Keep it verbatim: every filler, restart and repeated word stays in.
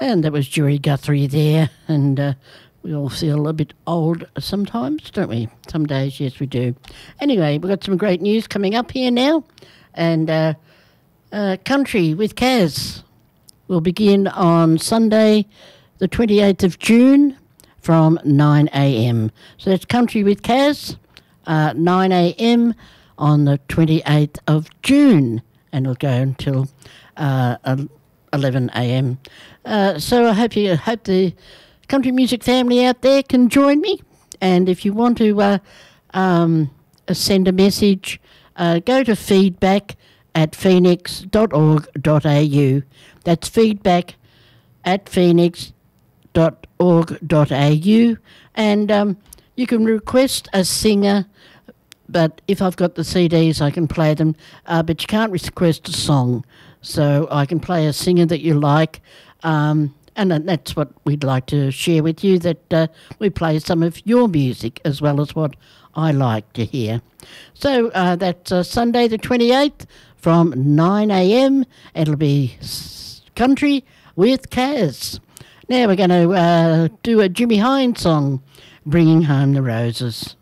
And that was Jerry Guthrie there, and uh, we all feel a bit old sometimes, don't we? Some days, yes, we do. Anyway, we've got some great news coming up here now, and uh, uh, Country with Kaz will begin on Sunday, the twenty-eighth of June, from nine a.m. So that's Country with Kaz, uh, nine a.m. on the twenty-eighth of June, and it'll go until uh, eleven a.m. Uh, so I hope you hope the country music family out there can join me. And if you want to uh, um, uh, send a message, uh, go to feedback at phoenix dot org dot a u. That's feedback at phoenix dot org dot a u. And um, you can request a singer, but if I've got the C Ds, I can play them. Uh, but you can't request a song. So I can play a singer that you like. Um, and that's what we'd like to share with you, that uh, we play some of your music as well as what I like to hear. So uh, that's uh, Sunday the twenty-eighth from nine a.m. It'll be Country with Kaz. Now we're going to uh, do a Jimmy Hines song, Bringing Home the Roses.